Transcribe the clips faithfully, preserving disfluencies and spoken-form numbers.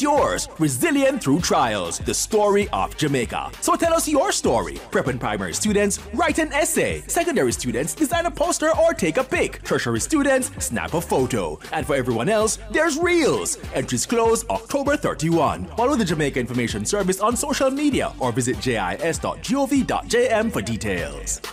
endures, resilient through trials. The story of Jamaica. So tell us your story. Prep and primary students, write an essay. Secondary students, design a poster or take a pic. Tertiary students, snap a photo. And for everyone else, there's Reels. Entries close October thirty-first. Follow the Jamaica Information Service on social media or visit j i s dot gov dot j m for details.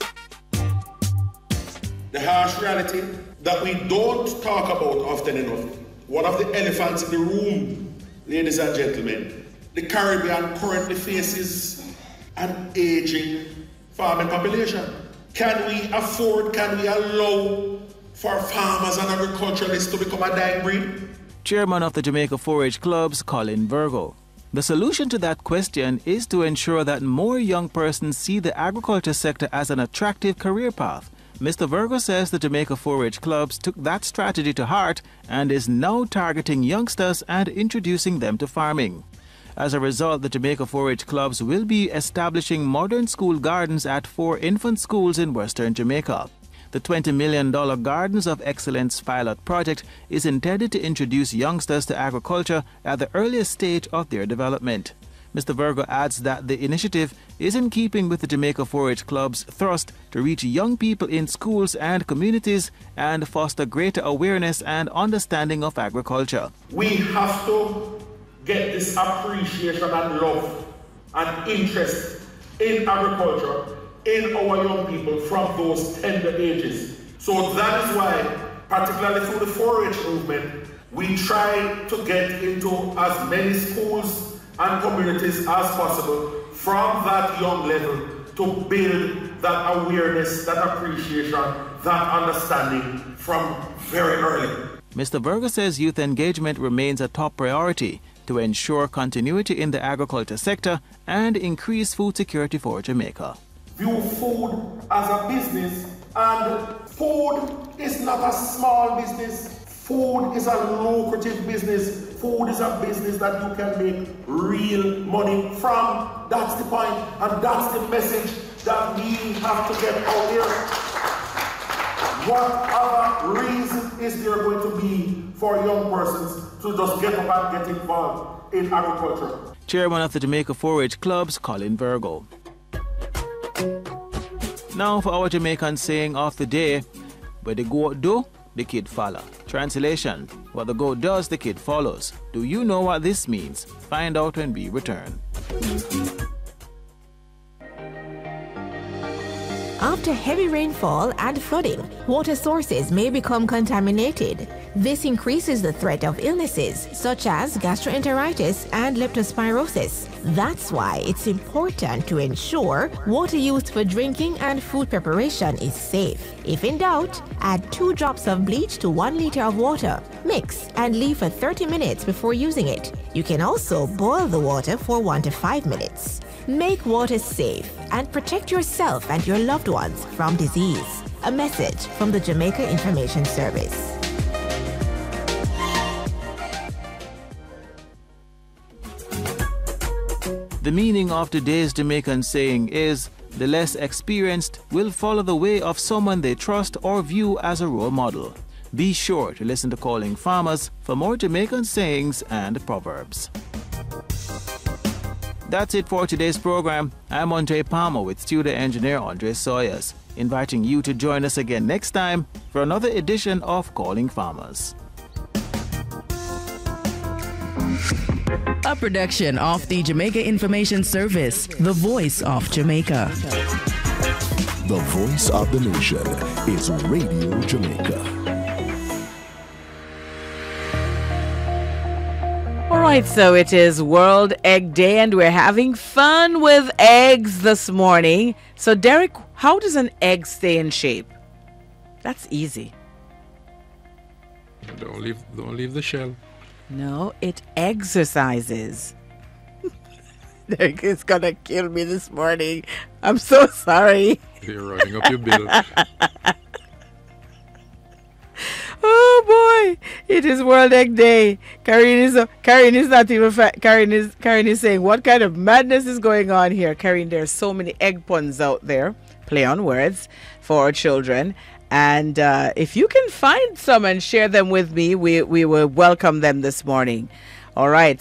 The harsh reality that we don't talk about often enough. One of the elephants in the room, ladies and gentlemen, the Caribbean currently faces an aging farming population. Can we afford, can we allow for farmers and agriculturalists to become a dying breed? Chairman of the Jamaica four H Clubs, Colin Virgo. The solution to that question is to ensure that more young persons see the agriculture sector as an attractive career path. Mister Virgo says the Jamaica four H Clubs took that strategy to heart and is now targeting youngsters and introducing them to farming. As a result, the Jamaica four H Clubs will be establishing modern school gardens at four infant schools in Western Jamaica. The twenty million dollars Gardens of Excellence pilot project is intended to introduce youngsters to agriculture at the earliest stage of their development. Mister Virgo adds that the initiative is in keeping with the Jamaica four H Club's thrust to reach young people in schools and communities and foster greater awareness and understanding of agriculture. We have to get this appreciation and love and interest in agriculture in our young people from those tender ages. So that is why, particularly through the four H movement, we try to get into as many schools and communities as possible from that young level to build that awareness, that appreciation, that understanding from very early. Mister Virgo says youth engagement remains a top priority to ensure continuity in the agriculture sector and increase food security for Jamaica. View food as a business, and food is not a small business. Food is a lucrative business. Food is a business that you can make real money from. That's the point, and that's the message that we have to get out there. What other reason is there going to be for young persons to just get up and get involved in agriculture? Chairman of the Jamaica four H Clubs, Colin Virgo. Now for our Jamaican saying of the day, where the goat do, the kid follow. Translation, what the goat does, the kid follows. Do you know what this means? Find out when we return. After heavy rainfall and flooding, water sources may become contaminated. This increases the threat of illnesses such as gastroenteritis and leptospirosis. That's why it's important to ensure water used for drinking and food preparation is safe. If in doubt, add two drops of bleach to one liter of water. Mix and leave for thirty minutes before using it. You can also boil the water for one to five minutes. Make water safe and protect yourself and your loved ones from disease. A message from the Jamaica Information Service. The meaning of today's Jamaican saying is, the less experienced will follow the way of someone they trust or view as a role model. Be sure to listen to Calling Farmers for more Jamaican sayings and proverbs. That's it for today's program. I'm Andre Palmer with studio engineer Andre Sawyers, inviting you to join us again next time for another edition of Calling Farmers. A production of the Jamaica Information Service, the voice of Jamaica. The voice of the nation is Radio Jamaica. All right, so it is World Egg Day and we're having fun with eggs this morning. So Derek, how does an egg stay in shape? That's easy. Don't leave, don't leave the shell. No, it exercises. Derek is gonna kill me this morning. I'm so sorry. You're running up your bill. Oh boy, it is World Egg Day. Karine is uh, Karine is not even fa- Karine is Karine is saying, what kind of madness is going on here? Karine, there's so many egg puns out there, play on words for our children. And uh, if you can find some and share them with me, we, we will welcome them this morning. All right.